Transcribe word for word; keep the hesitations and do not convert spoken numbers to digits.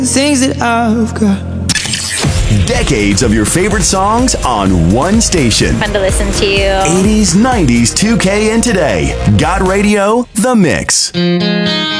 things that I've got. Decades of your favorite songs on one station. Fun to listen to. eighties, nineties, two K, and today. Got Radio, The Mix.